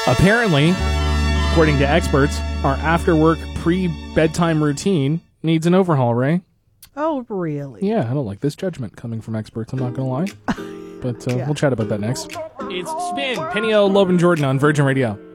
Apparently, according to experts, our after-work pre-bedtime routine needs an overhaul, Ray. Oh, really? Yeah, I don't like this judgment coming from experts, I'm not going to lie. But we'll chat about that next. It's Spin, Peniel, Loeb, and Jordan on Virgin Radio.